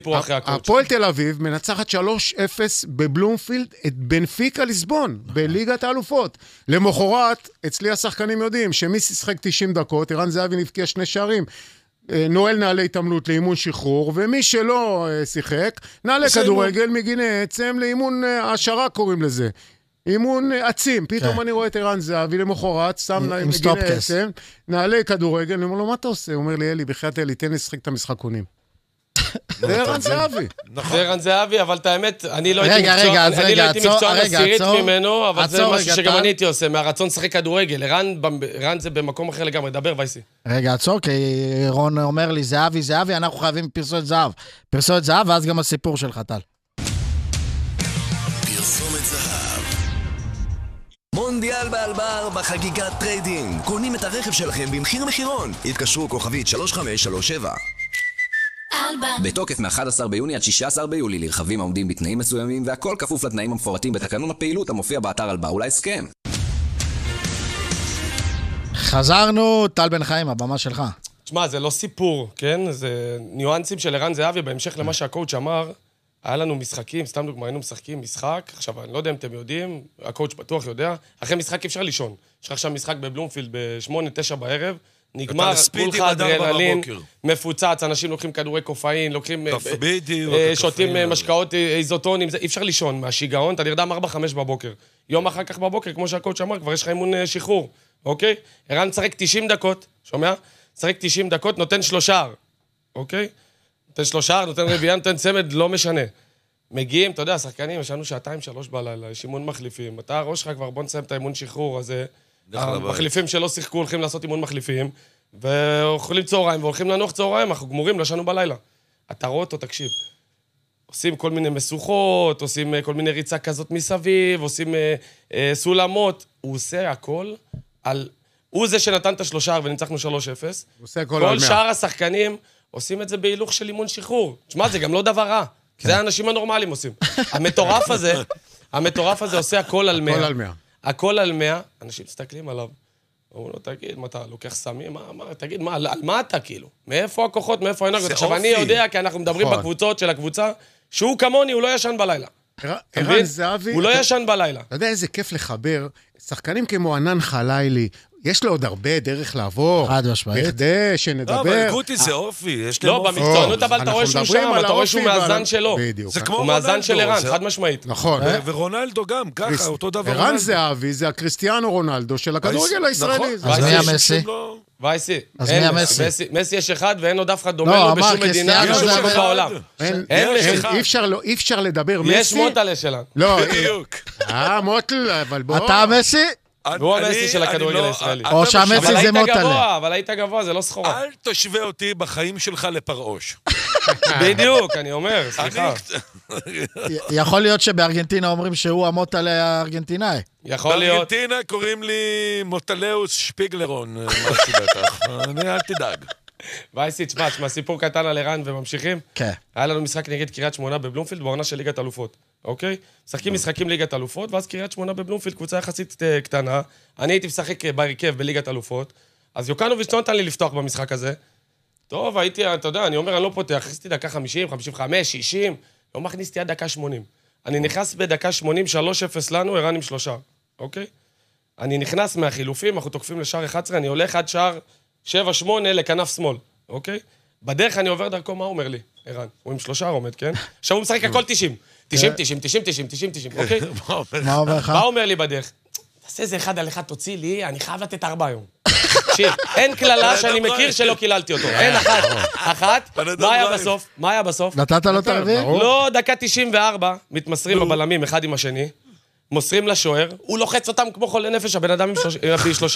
הפועל תל אביב מנצחת 3-0 בבלומפילד את בנפיקה ליסבון, בליגת האלופות. למחרת, אצלי השחקנים יודעים שמי שיחק 90 דקות, ערן זהבי נבקיע 2 שערים, נועל נעלי התעמלות לאימון שחרור, ומי שלא שיחק, נעלי כדורגל מגיני עצם לאימון השרה קוראים לזה. אימון עצים, פתאום אני רואה את ערן זהבי למחרת, שם להם מגיני עצם, נעלי כדורגל, אני אומר לו, מה אתה עושה? הוא אומר לי, אלי, בחייאת אלי, תן לשחק את המשחקונים. זה ערן זהבי. זה ערן זהבי, אבל את האמת, אני לא הייתי מקצוען עשירית ממנו, אבל זה משהו שגם אני הייתי עושה, מהרצון לשחק כדורגל. ערן זה במקום אחר לגמרי, דבר וייסי. רגע, עצור, כי רון אומר לי, זהבי, אנחנו חייבים פרסומת זהב. פרסומת זהב, ואז גם הסיפור שלך, טל. פרסומת זהב. מונדיאל באלבר בחגיגת טריידינג. קונים את הרכב שלכם במחיר מחירון. התקשרו כוכבית 3537. בתוקף מ-11 ביוני עד 16 ביולי לרכבים העומדים בתנאים מסוימים, והכל כפוף לתנאים המפורטים בתקנון הפעילות המופיע באתר אלבר ולהסכם. חזרנו, טל בן חיים, הבמה שלך. תשמע, זה לא סיפור, כן? זה ניואנסים של ערן זהבי, בהמשך למה שהקואוץ' אמר, היה לנו משחקים, סתם דוגמה, היינו משחקים משחק, עכשיו, אני לא יודע אם אתם יודעים, הקואוץ' בטוח יודע, אחרי משחק אפשר לישון. יש לך עכשיו משחק בבלומפילד ב-8-9 בערב, נגמר, כולך אדרנלין, מפוצץ, אנשים לוקחים כדורי קופאין, לוקחים, שותים משקאות איזוטונים, אי אפשר לישון מהשיגעון, אתה נרדם 4-5 בבוקר. יום אחר כך בבוקר, כמו שהקואוץ' אמר, כבר יש לך אימון שחרור, אוקיי? ערן משחק 90 דקות, שומע? משחק 90 דקות, נותן 3 שער, אוקיי? נותן 3 שער, נותן רביעייה, נותן צמד, לא משנה. מגיעים, אתה יודע, השחקנים, יש לנו 2-3 בלילה, יש אימון מחליפים, אתה ראש לך כבר, בוא נסיים את האימון שחרור, אז המחליפים שלא שיחקו הולכים לעשות אימון מחליפים, ואוכלים צהריים, והולכים לנוח צהריים, אנחנו גמורים, לא ישנו בלילה. אתה רואה אותו, תקשיב. עושים כל מיני מסוכות, עושים כל מיני ריצה כזאת מסביב, עושים סולמות. הוא עושה הכל על... הוא זה שנתן את 3 וניצחנו 3-0. הוא עושה הכל על 100. כל שאר השחקנים עושים את זה בהילוך של אימון שחרור. תשמע, זה גם לא דבר רע. זה האנשים הנורמליים עושים. המטורף הזה עושה הכל על 100. הכל על 100. הכל על 100, אנשים מסתכלים עליו, אומרים לו, תגיד, מה אתה לוקח סמים? תגיד, על מה אתה כאילו? מאיפה הכוחות, מאיפה האנרגיות? עכשיו, אני יודע, כי אנחנו מדברים בקבוצות של הקבוצה, שהוא כמוני, הוא לא ישן בלילה. ערן זהבי... הוא לא ישן בלילה. אתה יודע איזה כיף לחבר, שחקנים כמו ענן חלילי, יש לו עוד הרבה דרך לעבור. חד משמעית. בכדי שנדבר. לא, אבל גוטי זה אופי, יש להם אופי. לא, במקצוענות, אבל אתה רואה שהוא שם, אתה רואה שהוא מאזן שלו. בדיוק. הוא מאזן של ערן, חד משמעית. נכון. ורונלדו גם, ככה, אותו דבר. ערן זהבי זה הקריסטיאנו רונלדו של הכדורגל הישראלי. אז מי המסי? וייסי. אז מי המסי? מסי יש אחד ואין עוד אף אחד דומה לו בשום מדינה, בשום מקום בעולם. אי אפשר לדבר מסי. יש מוטלה שלנו. לא, מוטל, אבל בוא. אתה המסי? והוא המסי של הכדורגל הישראלי. או שהמסי זה מוטלה. אבל היית גבוה, זה לא סחורה. אל תשווה אותי בחיים שלך לפרעוש. בדיוק, אני אומר, סליחה. יכול להיות שבארגנטינה אומרים שהוא המוטלה הארגנטינאי. יכול להיות. בארגנטינה קוראים לי מוטלאוס שפיגלרון, משהו בטח. אל תדאג. וייסי, תשמע, סיפור קטן על ערן וממשיכים. כן. היה לנו משחק נגד קריית שמונה בבלומפילד, בעונה של ליגת אלופות. אוקיי? משחקים ליגת אלופות, ואז קריית שמונה בבלומפילד, קבוצה יחסית קטנה. אני הייתי משחק בהרכב בליגת אלופות, אז יוקנוביץ' לא נתן לי לפתוח במשחק הזה. טוב, הייתי, אתה יודע, אני אומר, אני לא פותח, הכניסתי דקה 50, 55, 60, לא מכניסתי עד דקה 80. אני נכנס בדקה 80, 3-0 לנו, ערן עם 3, אוקיי? אני נכנס מהחילופים, אנחנו תוקפים לשער 11, אני הולך עד שער 7-8 לכנף שמאל, אוקיי? בדרך אני עובר דרכו, מה הוא אומר לי? ערן, הוא עם 3 עומד, כן? עכשיו הוא משחק הכל 90. 90, אוקיי? מה אומר לך? מה הוא אומר לי בדרך? תעשה איזה 1 על 1, תוציא לי, אני חייב לתת 4 היום. תקשיב, אין כללה שאני מכיר שלא קיללתי אותו. אין אחת. מה היה בסוף? נתת לו תרביע? לא, דקה 94, מתמסרים בבלמים אחד עם השני, מוסרים לשוער, הוא לוחץ אותם כמו חולה נפש, הבן אדם עם 3.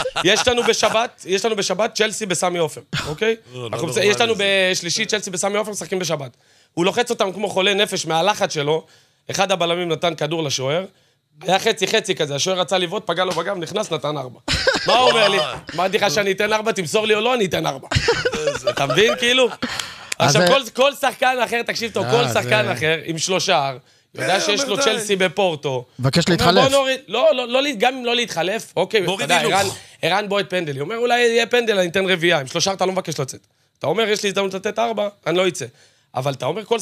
יש לנו בשבת צ'לסי בסמי עופר, אוקיי? יש לנו בשלישי צ'לסי בסמי עופר, משחקים בשבת. הוא לוחץ אותם כמו חולה נפש מהלחץ שלו, אחד הבלמים נתן כדור לשוער, היה חצי כזה, השוער רצה לבעוט, פגע לו בגב, נכנס, נתן 4. מה הוא אומר לי? אמרתי לך שאני אתן 4, תמסור לי או לא, אני אתן 4. אתה מבין, כאילו? עכשיו, כל שחקן אחר, תקשיב טוב, כל שחקן אחר, עם 3, יודע שיש לו צ'לסי בפורטו. מבקש להתחלף. לא, גם אם לא להתחלף, אוקיי, אתה יודע, ערן בועט פנדלי. אומר, אולי יהיה פנדל, אני אתן רביעייה, עם 3 אתה לא מבקש לצאת. אתה אומר, יש לי הזדמנות לתת 4, אני לא יצא. אבל אתה אומר, כל